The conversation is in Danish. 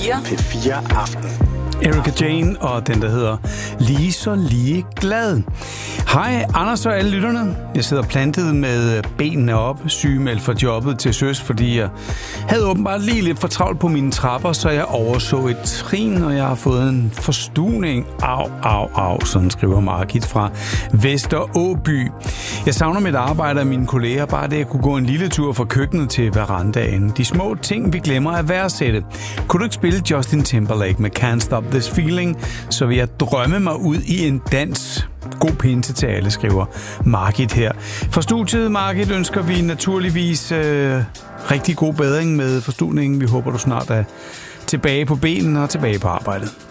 P4 Aften. Erika Jane og den, der hedder Lige så lige glad. Hej, Anders og alle lytterne. Jeg sidder plantet med benene op, sygemeldt for jobbet til søs, fordi jeg havde åbenbart lige lidt for travlt på mine trapper, så jeg overså et trin, og jeg har fået en forstuning. Au, sådan skriver Margit fra Vesteråby. Jeg savner mit arbejde og mine kolleger, bare det at kunne gå en lille tur fra køkkenet til verandaen. De små ting, vi glemmer at værdsætte. Kunne du ikke spille Justin Timberlake med Can't Stop This Feeling, så vil jeg drømme mig ud i en dans. God pinse til alle, skriver Margit her. Fra studiet, Margit, ønsker vi naturligvis rigtig god bedring med forstuningen. Vi håber, du snart er tilbage på benene og tilbage på arbejdet.